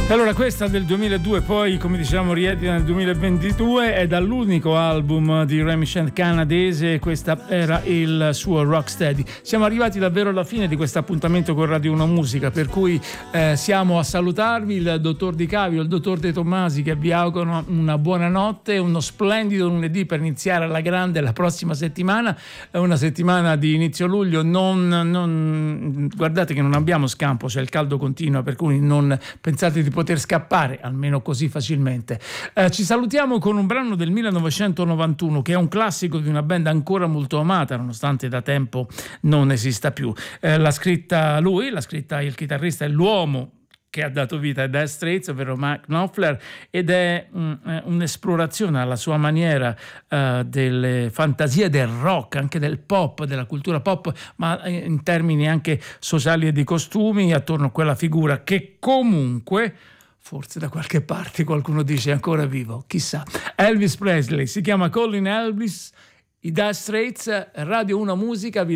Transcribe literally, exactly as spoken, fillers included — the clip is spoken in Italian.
Allora, questa del duemiladue, poi come diciamo riedita nel duemilaventidue, è dall'unico album di Remy Shant canadese. Questa era il suo Rocksteady. Siamo arrivati davvero alla fine di questo appuntamento con Radio uno Musica, per cui eh, siamo a salutarvi, il dottor Di Cavio, il dottor De Tommasi, che vi augurano una buona notte, uno splendido lunedì per iniziare alla grande la prossima settimana. È una settimana di inizio luglio, non, non guardate che non abbiamo scampo, cioè il caldo continua, per cui non pensate di poter scappare almeno così facilmente. Eh, ci salutiamo con un brano del millenovecentonovantuno che è un classico di una band ancora molto amata nonostante da tempo non esista più. Eh, l'ha scritta lui, l'ha scritta il chitarrista e l'uomo che ha dato vita ai Dire Straits, ovvero Mark Knopfler, ed è um, un'esplorazione alla sua maniera uh, delle fantasie del rock, anche del pop, della cultura pop, ma in termini anche sociali e di costumi, attorno a quella figura che comunque, forse da qualche parte qualcuno dice è ancora vivo, chissà. Elvis Presley, si chiama Colin Elvis, i Dire Straits, Radio uno Musica. Vi